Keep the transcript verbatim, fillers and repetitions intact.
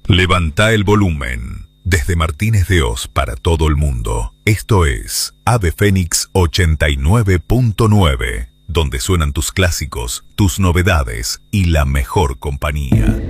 Levanta el volumen. Desde Martínez de Oz para todo el mundo. Esto es Ave Fénix ochenta y nueve punto nueve, donde suenan tus clásicos, tus novedades y la mejor compañía.